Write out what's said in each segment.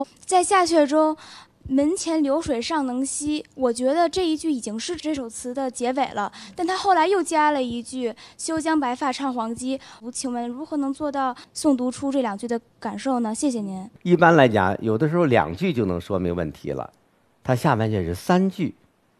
在下阙中，门前流水尚能西，我觉得这一句已经是这首词的结尾了，但他后来又加了一句休将白发唱黄鸡。请问如何能做到诵读出这两句的感受呢？谢谢您。 一般来讲，有的时候2句就能说明问题了，它下半句是3句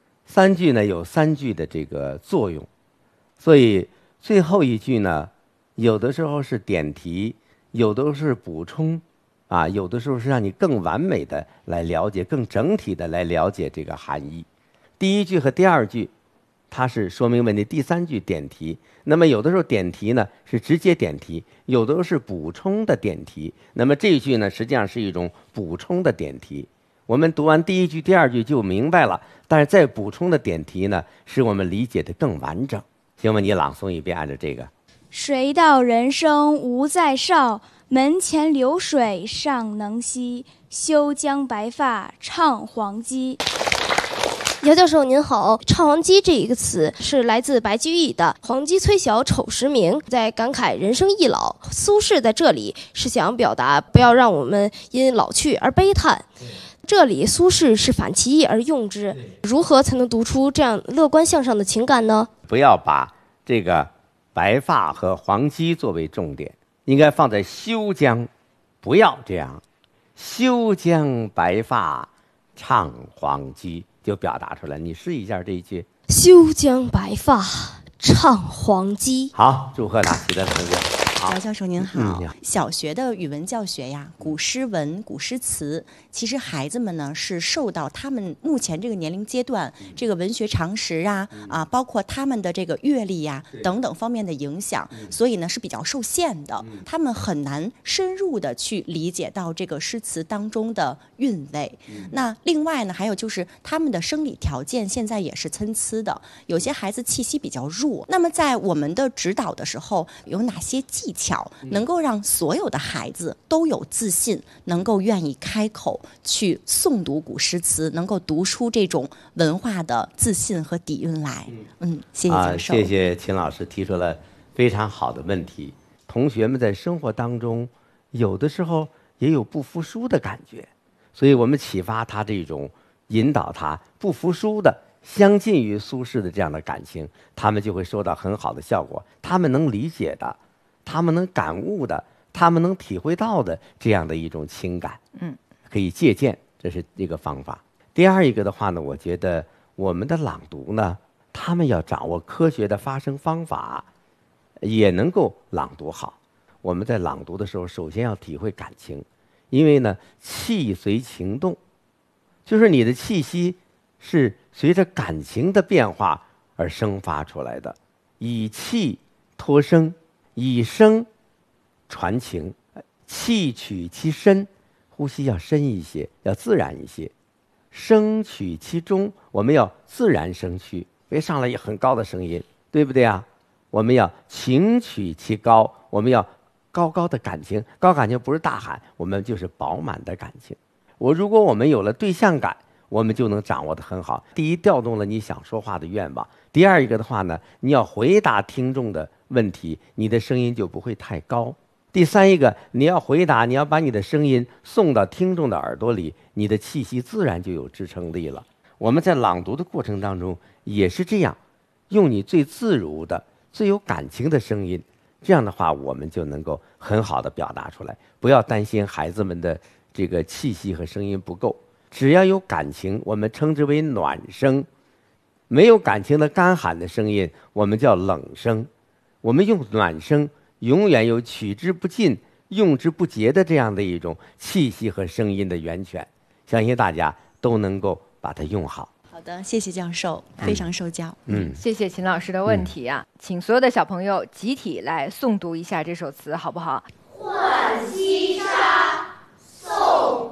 ，3句呢有3句的这个作用，所以最后一句呢，有的时候是点题，有的是补充，有的时候是让你更完美的来了解，更整体的来了解这个含义。第一句和第2句，它是说明问题；第3句点题。那么有的时候点题呢是直接点题，有的时候是补充的点题。那么这一句呢，实际上是一种补充的点题。我们读完第1句、第2句就明白了，但是再补充的点题呢，使我们理解的更完整。请问你朗诵一遍，按照这个。 谁道人生无再少，门前流水尚能西，休将白发唱黄鸡。 姚教授您好，唱黄鸡这一个词是来自白居易的黄鸡催晓丑时明，在感慨人生易老。苏轼在这里是想表达不要让我们因老去而悲叹，这里苏轼是反其意而用之，如何才能读出这样乐观向上的情感呢？ 不要把这个白发和黄鸡作为重点，应该放在休将，不要这样，休将白发唱黄鸡，就表达出来。你试一下这一句。 休将白发唱黄鸡。 好，祝贺他取得成就。 姚教授您好，小学的语文教学呀，古诗文、古诗词，其实孩子们呢是受到他们目前这个年龄阶段这个文学常识包括他们的这个阅历等等方面的影响，所以呢是比较受限的，他们很难深入的去理解到这个诗词当中的韵味。那另外呢，还有就是他们的生理条件现在也是参差的，有些孩子气息比较弱。那么在我们的指导的时候，有哪些技巧能够让所有的孩子都有自信，能够愿意开口去诵读古诗词，能够读出这种文化的自信和底蕴来？谢谢教授。 谢谢秦老师提出了非常好的问题。同学们在生活当中有的时候也有不服输的感觉，所以我们启发他这种，引导他不服输的相近于苏轼的这样的感情，他们就会收到很好的效果。他们能理解的，他们能感悟的，他们能体会到的这样的一种情感，可以借鉴，这是一个方法。第二一个的话呢，我觉得我们的朗读呢，他们要掌握科学的发声方法，也能够朗读好。我们在朗读的时候，首先要体会感情，因为呢，气随情动，就是你的气息是随着感情的变化而生发出来的，以气托声，以声传情，气取其深，呼吸要深一些，要自然一些；声取其中，我们要自然声区，别上来也很高的声音，对不对啊？我们要情取其高，我们要高高的感情，高感情不是大喊，我们就是饱满的感情。如果我们有了对象感，我们就能掌握得很好。第一，调动了你想说话的愿望；第二一个的话呢，你要回答听众的问题，你的声音就不会太高；第三一个，你要回答，你要把你的声音送到听众的耳朵里，你的气息自然就有支撑力了。我们在朗读的过程当中也是这样，用你最自如的、最有感情的声音，这样的话我们就能够很好的表达出来。不要担心孩子们的这个气息和声音不够，只要有感情，我们称之为暖声；没有感情的干喊的声音，我们叫冷声。我们用暖声，永远有取之不尽、用之不竭的这样的一种气息和声音的源泉，相信大家都能够把它用好。 好的，谢谢教授，非常受教。 谢谢秦老师的问题啊，请所有的小朋友集体来诵读一下这首词，好不好？ 浣溪沙，宋